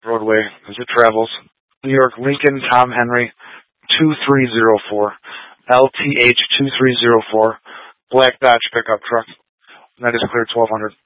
roadway as it travels. New York Lincoln Tom Henry 2304, LTH 2304, black Dodge pickup truck. That is cleared 1200.